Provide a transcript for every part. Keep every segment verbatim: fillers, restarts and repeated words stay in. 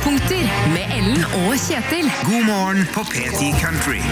Høydepunkter med Ellen og Kjetil. God morgen på P ti Country.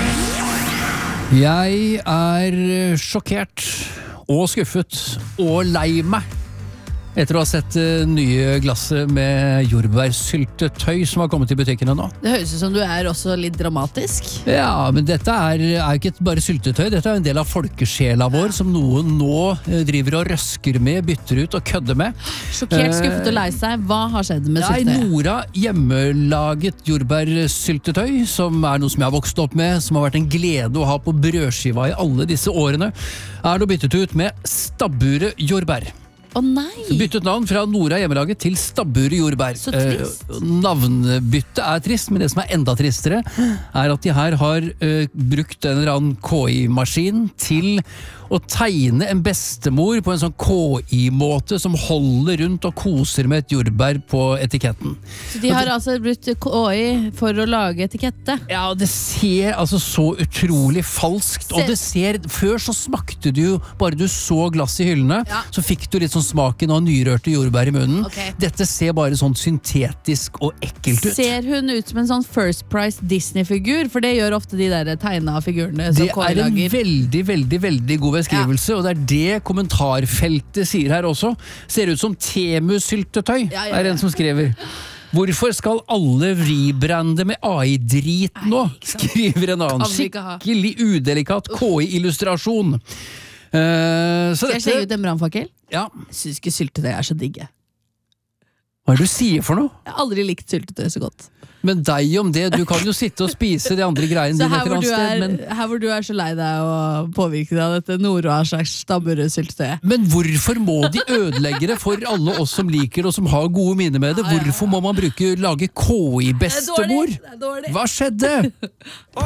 Jeg er sjokkert og skuffet og lei meg etter å ha sett det nye glasset med jordbærsyltetøy som har kommet i butikkene nå. Det høres ut som du er også litt dramatisk. Ja, men dette er, er ikke bare syltetøy, dette er en del av folkesjela vår som noen nå driver og røsker med, bytter ut og kødder med. Sjokkert, skuffet og lei seg. Hva har skjedd med Nei, syltetøyet? Nora hjemmelaget jordbærsyltetøy, som er noe som jeg har vokst opp med, som har vært en glede å ha på brødskiva i alle disse årene, er nå byttet ut med Stabburet jordbær. Å nei! Byttet navn fra Nora hjemmelaget til Stabburet jordbær. Så trist. Eh, navnbyttet er trist, men det som er enda tristere, er at de her har eh, brukt en eller annen K I-maskin til å tegne en bestemor på en sånn K I-måte som holder rundt og koser med et jordbær på etiketten. Så de har altså brukt K I for å lage etikette? Ja, det ser altså så utrolig falskt, og det ser, før så smakte du jo, bare du så glass i hyllene, Ja. så fikk du litt sånn smaken av nyrørte jordbær i munnen. Ok. Dette ser bare sånn syntetisk og ekkelt ut. Ser hun ut som en sånn First Price Disney-figur? For det gjør ofte de der tegna figurene som Det K I er en lager. veldig, veldig, veldig god beskrivelse, og det er det kommentarfeltet sier her også. Ser ut som Temu-syltetøy, Ja, ja, er ja. en som skriver. Hvorfor skal alle rebrande med A I-drit nå? Nei, ikke sant. Skriver en annen. Kan vi ikke ha. Skikkelig udelikat K I-illustrasjon. Uh, så Skal jeg slenge ut dette en brannfakkel? ja. Jeg syns ikke syltetøy er så digge. Hva er det du sier for noe? Jeg har aldri likt syltetøy så godt. Men deg om det, du kan jo sitte og spise de andre greiene Så dine her et hvor, eller du annet er, sted, men her hvor du er så lei deg og påvirket av dette Nora slags Stabburet-syltetøyet. Men hvorfor må de ødelegge det for alle oss som liker det og som har gode minner med det? Ja, ja, ja. Hvorfor må man bruke, lage K I-bestemor? Det er dårlig. Hva skjedde?